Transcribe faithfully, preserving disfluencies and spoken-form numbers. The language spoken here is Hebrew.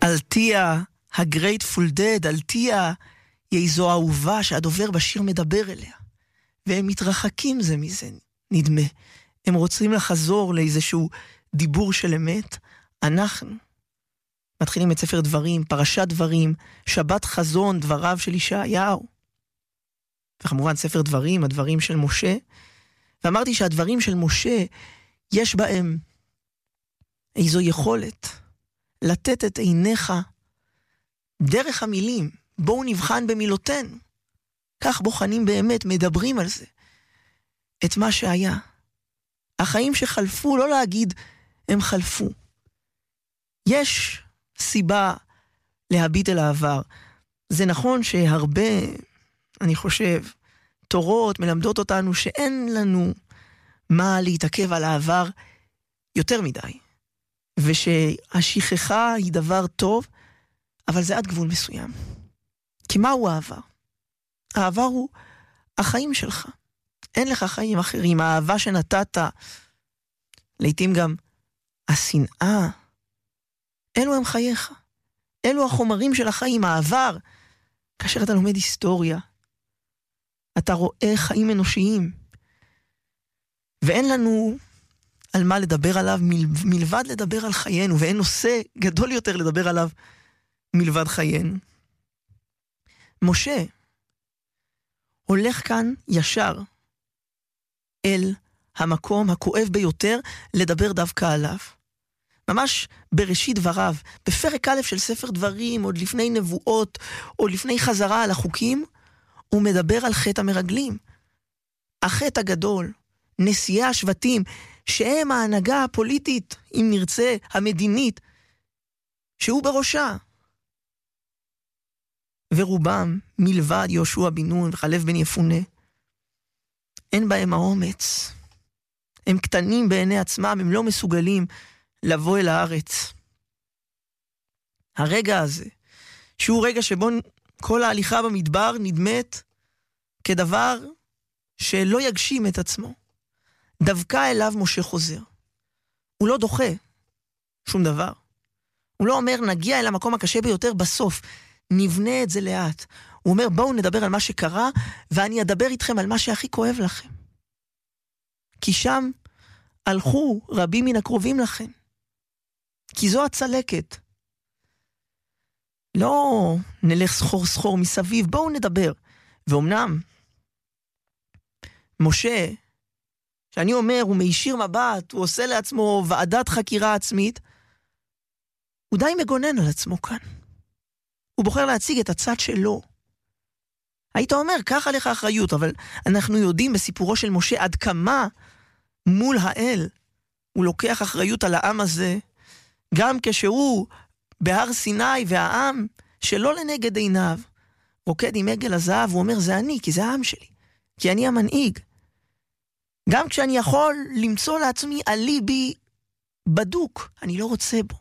על תיה הגרייטפול דד, על תיה היא איזו אהובה שהדובר בשיר מדבר אליה. והם מתרחקים זה מזה, נדמה. הם רוצים לחזור לאיזשהו דיבור של אמת. אנחנו מתחילים את ספר דברים, פרשת דברים, שבת חזון, דבריו של ישעיהו. וכמובן ספר דברים, הדברים של משה. ואמרתי שהדברים של משה, יש בהם איזו יכולת לתת את עיניך דרך המילים. בואו נבחן במילותינו. כך בוחנים באמת, מדברים על זה. את מה שהיה. החיים שחלפו, לא להגיד הם חלפו. יש סיבה להביט אל העבר. זה נכון שהרבה, אני חושב, תורות מלמדות אותנו שאין לנו מה להתעכב על העבר יותר מדי. ושהשכחה היא דבר טוב, אבל זה עד גבול מסוים. כי מהו העבר? העבר הוא החיים שלך. אין לך חיים אחרים. האהבה שנתת, לעתים גם השנאה, אלו הם חייך. אלו החומרים של החיים, העבר. כאשר אתה לומד היסטוריה, אתה רואה חיים אנושיים. ואין לנו על מה לדבר עליו מלבד לדבר על חיינו, ואין נושא גדול יותר לדבר עליו מלבד חיינו. משה הולך כאן ישר אל המקום הכואב ביותר לדבר דווקא עליו. ממש בראשית דבריו, בפרק א' של ספר דברים, עוד לפני נבואות, או לפני חזרה על החוקים, הוא מדבר על חטא המרגלים. החטא הגדול, נשיאי השבטים, שהם ההנהגה הפוליטית, אם נרצה, המדינית, שהוא בראשה. ורובם, מלבד יהושע בן נון וחלב בן יפונה, אין בהם האומץ. הם קטנים בעיני עצמם, הם לא מסוגלים לבוא אל הארץ. הרגע הזה, שהוא רגע שבו כל ההליכה במדבר נדמת כדבר שלא יגשים את עצמו. דווקא אליו משה חוזר. הוא לא דוחה שום דבר. הוא לא אומר נגיע אל המקום הקשה ביותר בסוף. נבנה את זה לאט. הוא אומר בואו נדבר על מה שקרה, ואני אדבר איתכם על מה שהכי כואב לכם. כי שם הלכו רבים מן הקרובים לכם. כי זו הצלקת. לא נלך סחור סחור מסביב, בואו נדבר. ואומנם, משה, שאני אומר, הוא מישיר מבט, הוא עושה לעצמו ועדת חקירה עצמית, הוא די מגונן על עצמו כאן. הוא בוחר להציג את הצד שלו. היית אומר, קח עליך אחריות, אבל אנחנו יודעים בסיפורו של משה עד כמה מול האל הוא לוקח אחריות על העם הזה, גם כשהוא בהר סיני והעם שלא לנגד עיניו, רוקד עם עגל הזהב, הוא אומר זה אני, כי זה העם שלי, כי אני המנהיג. גם כשאני יכול למצוא לעצמי אליבי בדוק, אני לא רוצה בו.